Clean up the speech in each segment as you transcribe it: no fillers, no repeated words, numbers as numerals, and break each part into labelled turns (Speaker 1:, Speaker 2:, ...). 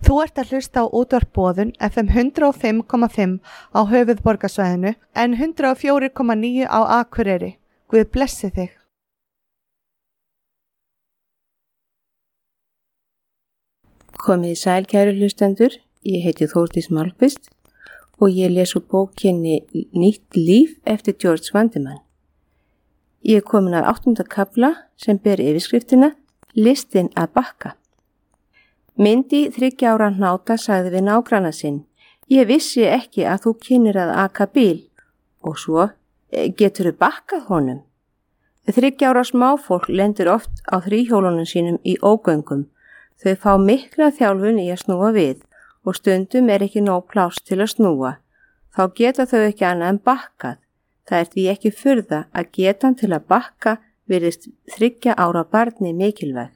Speaker 1: Þú ert að hlusta á útvarp Boðun FM 105,5 á höfuðborgarsvæðinu en 104,9 á Akureyri. Guð blessi þig.
Speaker 2: Komið í sæl kæru hlustendur, ég heiti Þórdís Málkvist og ég les úr bókinni Nýtt líf eftir George Vandeman. Ég er komin að 8. kafla sem ber yfirskriftina Listin að bakka. Myndi 3 ára hnáta sagði við nágranna sinn, ég vissi ekki að þú kynnir að aka bíl og svo geturðu bakkað honum. 3 ára smáfólk lendir oft á þríhjólunum sínum í ógöngum. Þau fá mikla þjálfun í að snúa við og stundum er ekki nóg pláss til að snúa. Þá geta þau ekki annað en bakkað. Það er því ekki furða að getan til að bakka virðist 3 ára barni mikilvæg.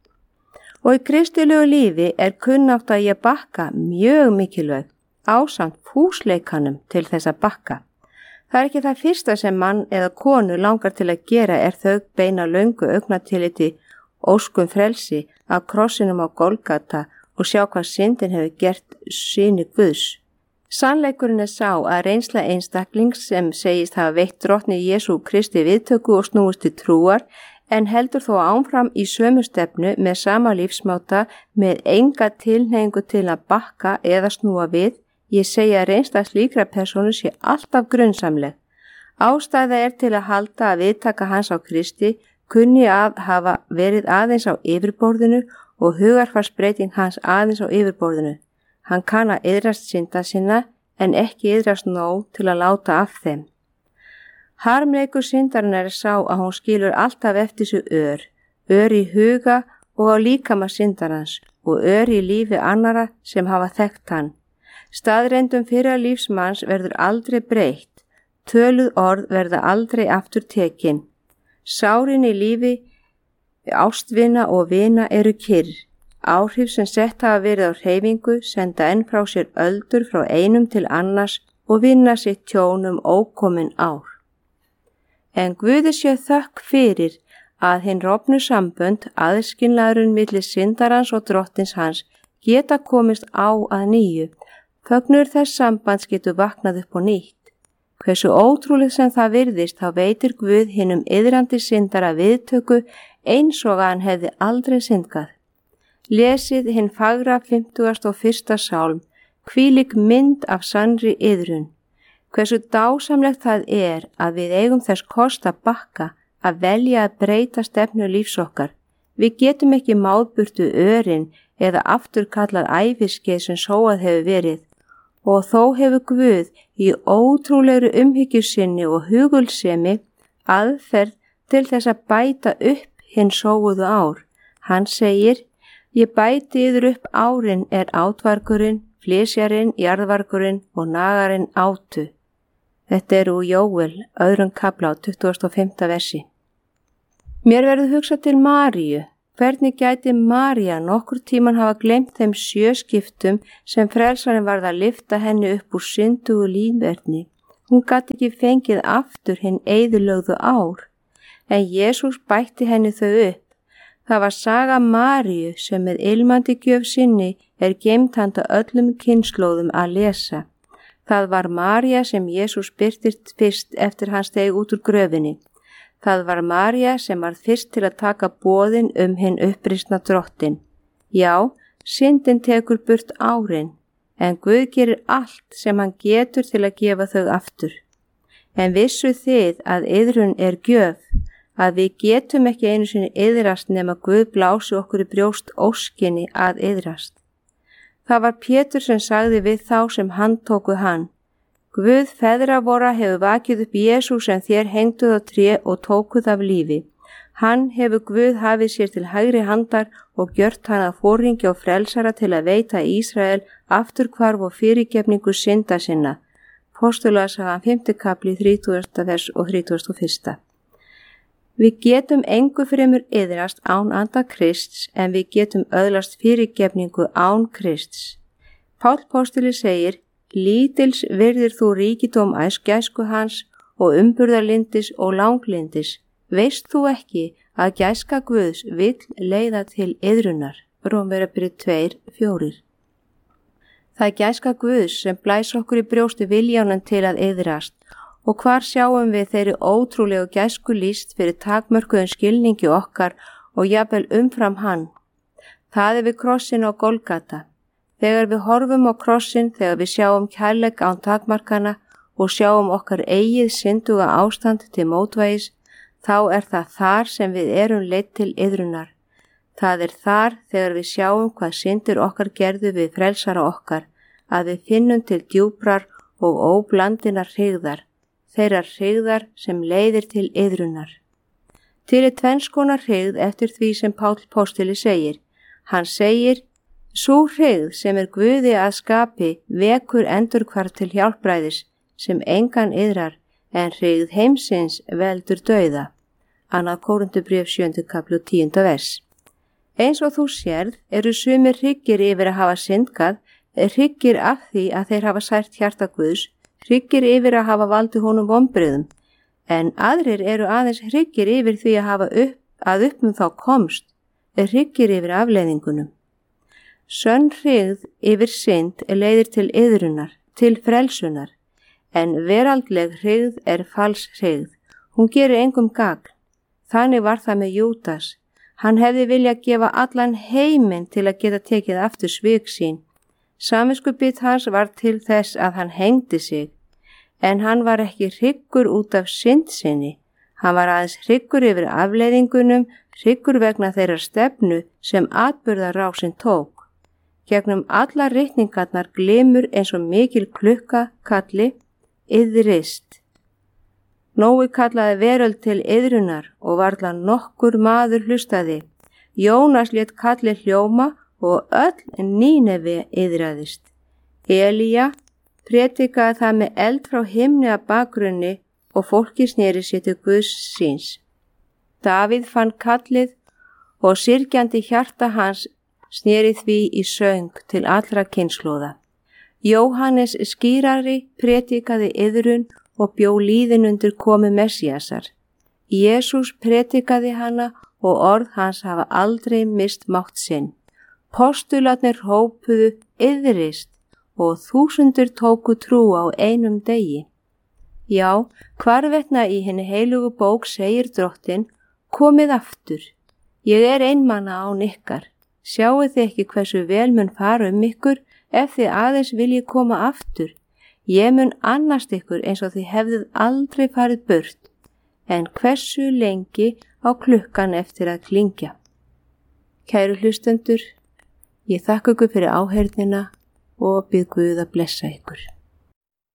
Speaker 2: Og í kristilegu lífi er kunnátt að ég bakka mjög mikilvæg ásamt fúsleikanum til þess að bakka. Það er ekki það fyrsta sem mann eða konu langar til að gera er þau beina löngu augnatilliti óskum frelsi af krossinum á Golgata og sjá hvað syndin hefur gert syni Guðs. Sannleikurinn er sá að reynsla einstaklings sem segist hafa veitt drottni Jesú Kristi viðtöku og snúist til trúar en heldur þó áfram í sömu stefnu með sama lífsmáta með enga tilhneigingu til að bakka eða snúa við. Ég segja að reynsla slíkra persónu sé alltaf grunnsamleg. Ástæða er til að halda að viðtaka hans á Kristi kunni að hafa verið aðeins á yfirborðinu og hugarfarsbreyting hans aðeins á yfirborðinu. Hann kann að iðrast synda sinna en ekki iðrast nóg til að láta af þeim. Harmleikur syndarinnar er sá að hún skilur alltaf eftir sig ör í huga og á líkama syndarans og ör í lífi annara sem hafa þekkt hann. Staðreyndum fyrra lífsmanns verður aldrei breytt, töluð orð verða aldrei aftur tekin. Sárin í lífi ástvina og vina eru kyrr. Áhrif sem sett hafa verið á hreyfingu senda enn frá sér öldur frá einum til annars og vinna sitt tjón ókomin ár. En Guði sé þökk fyrir að hinn rofnu sambönd, aðskilnaðurinn milli syndarans og drottins hans geta komist á að nýju. Fögnur þess sambands getur vaknað upp á nýtt. Hversu ótrúleg sem það virðist þá veitir Guð hinum iðrandi syndara viðtöku eins og hann hefði aldrei syndgað. Lesið hinn fagra 51. sálm, hvílík mynd af sannri iðrun. Hversu dásamlegt það er að við eigum þess kost að bakka, að velja að breyta stefnu lífs okkar. Við getum ekki máðburtu örin eða afturkallað æviskeið sem sóað hefur verið og þó hefur Guð í ótrúlegri umhyggju sinni og hugulsemi aðferð til þess að bæta upp hinn sóuðu ár. Hann segir, ég bæti yður upp árin er átvargurinn, flysjarinn, jarðvargurinn og nagarinn átu. Þetta er úr Jóel, 2. kafla á 25. versi. Mér verður hugsað til Maríu. Hvernig gæti María nokkur tíman hafa gleymt þeim 7 skiptum sem frelsarinn varð að lyfta henni upp úr syndugu lífverðni. Hún gat ekki fengið aftur hinn eyðilögðu ár, en Jesús bætti henni þau upp. Það var saga Maríu sem með ilmandi gjöf sinni er geymt handa öllum kynslóðum að lesa. Það var María sem Jesús birtist fyrst eftir hann steig út úr gröfinni. Það var María sem var fyrst til að taka boðin hinn upprisna drottin. Já, syndin tekur burt árin, en Guð gerir allt sem hann getur til að gefa þau aftur. En vissu þið að iðrun er gjöf, að við getum ekki einu sinni iðrast nema Guð blási okkur í brjóst óskinni að iðrast. Það var Pétur sem sagði við þá sem handtóku hann. Guð feðra vora hefur vakið upp Jesú sem þér hengduð á tré og tókuð af lífi. Hann hefur Guð hafið sér til hægri handar og gjört hann að foringi og frelsara til að veita Ísrael afturhvarf og fyrirgefningu synda sinna. Postulasagan 5. kapli 30. vers og 31. Við getum engu fremur iðrast án anda Krists en við getum öðlast fyrirgefningu án Krists. Páll postuli segir, lítils virðir þú ríkidóm gæsku hans og umburðarlyndis og langlindis. Veist þú ekki að gæska Guðs vill leiða til iðrunar? Rómverjabréf 2:4. Það er gæska Guðs sem blæs okkur í brjósti viljanum til að iðrast og hvar sjáum við þeirri ótrúlegu gæsku lýst fyrir takmörkuðum skilningi okkar og jafnvel umfram hann. Það er við krossin á Golgata. Þegar við horfum á krossin, þegar við sjáum kærleik án takmarkana og sjáum okkar eigið synduga ástand til mótvægis, þá er það þar sem við erum leidd til iðrunar. Það er þar þegar við sjáum hvað syndir okkar gerðu við frelsara okkar, að við finnum til djúprar og óblandinar hryggðar, þeirrar hryggðar sem leiðir til iðrunar. Til er tvenns konar hryggð eftir því sem Páll postuli segir. Hann segir, sú hryggð sem er Guði að skapi vekur endurhvarf til hjálpræðis sem engan iðrar en hryggð heimsins veldur dauða. 2. Korinthubréf 7. kapli 10. vers. Eins og þú sérð eru sumir hryggir yfir að hafa syndgað, hryggir af því að þeir hafa sært hjarta Guðs, hryggir yfir að hafa valdið honum vonbrigðum, en aðrir eru aðeins hryggir yfir því að hafa upp þá komst, hryggir yfir afleiðingunum. Sönn hryggð yfir synd leiðir til iðrunar, til frelsunar, en veraldleg hryggð er fals hryggð. Hún gerir engum gagn. Þannig var það með Júdas. Hann hefði viljað gefa allan heiminn til að geta tekið aftur svik sín. Samviskubit hans var til þess að hann hengdi sig, en hann var ekki hryggur út af synd sinni. Hann var aðeins hryggur yfir afleiðingunum, hryggur vegna þeirra stefnu sem atburðarásin tók. Gegnum alla ritningarnar glimur eins og mikil klukka kalli iðrist. Nói kallaði veröld til iðrunar og varla nokkur maður hlustaði. Jónas lét kalli hljóma og öll Nínevi iðraðist. Elía prédikaði það með eld frá himni að bakgrunni og fólki sneri sér til Guðs síns. Davíð fann kallið og syrgjandi hjarta hans sneri því í söng til allra kynslóða. Jóhannes skírari prédikaði iðrun og bjó líðin undir komu Messíasar. Jesús prédikaði hana og orð hans hafa aldrei mist mátt sinn. Postularnir hópuðu iðrist og þúsundir tóku trú á einum degi. Já, hvarvetna í henni heilugu bók segir Drottinn, komið aftur. Ég er einmana án ykkar. Sjáuð þið ekki hversu vel mun fara ykkur ef þið aðeins viljið koma aftur. Ég mun annast ykkur eins og þið hefðið aldrei farið burt, en hversu lengi á klukkan eftir að klingja. Kæru hlustendur, ég þakka ykkur fyrir áheyrnina og bið Guð að blessa ykkur.